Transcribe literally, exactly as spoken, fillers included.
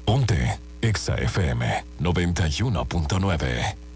Ponte Exa F M noventa y uno punto nueve.